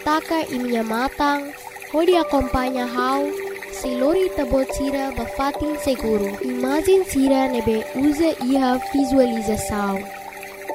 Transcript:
destaca e minha matang, onde acompanha how, se lori tabot sira bafatin seguro. Imagem sira nebe usa iha visualização.